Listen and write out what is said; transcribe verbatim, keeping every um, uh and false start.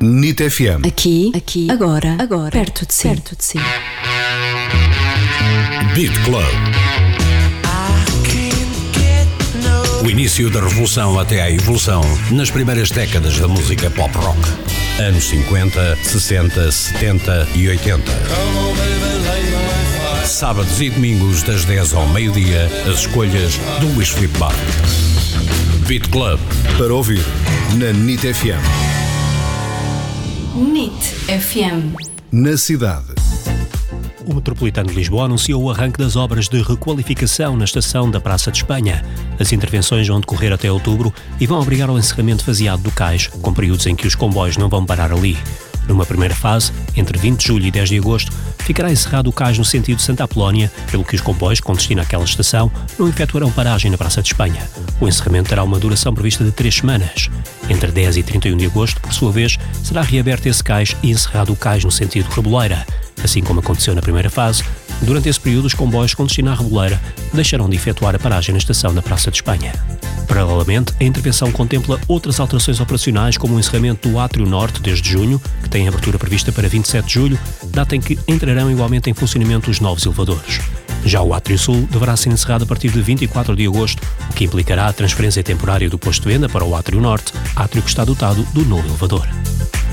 N I T F M. Aqui, aqui, agora, agora, perto de si, perto de si. Beat Club. O início da revolução até à evolução nas primeiras décadas da música pop rock. Anos cinquenta, sessenta, setenta e oitenta. Sábados e domingos das dez ao meio-dia, as escolhas do Luís Filipe Barro. Beat Club. Para ouvir na N I T F M. N I T F M. Na cidade. O Metropolitano de Lisboa anunciou o arranque das obras de requalificação na estação da Praça de Espanha. As intervenções vão decorrer até outubro e vão obrigar ao encerramento faseado do cais, com períodos em que os comboios não vão parar ali. Numa primeira fase, entre vinte de julho e dez de agosto, ficará encerrado o cais no sentido Santa Apolónia, pelo que os comboios com destino àquela estação não efetuarão paragem na Praça de Espanha. O encerramento terá uma duração prevista de três semanas. Entre dez e trinta e um de agosto, por sua vez, será reaberto esse cais e encerrado o cais no sentido Reboleira. Assim como aconteceu na primeira fase, durante esse período os comboios com destino à Reboleira deixarão de efetuar a paragem na estação da Praça de Espanha. Paralelamente, a intervenção contempla outras alterações operacionais, como o encerramento do Átrio Norte desde junho, que tem abertura prevista para vinte e sete de julho, data em que entrarão igualmente em funcionamento os novos elevadores. Já o Átrio Sul deverá ser encerrado a partir de vinte e quatro de agosto, o que implicará a transferência temporária do posto de venda para o Átrio Norte, átrio que está dotado do novo elevador.